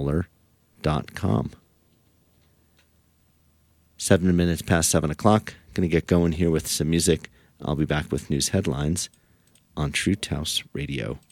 truthteller.com. 7 minutes past 7 o'clock. Going to get going here with some music. I'll be back with news headlines on Truth House Radio.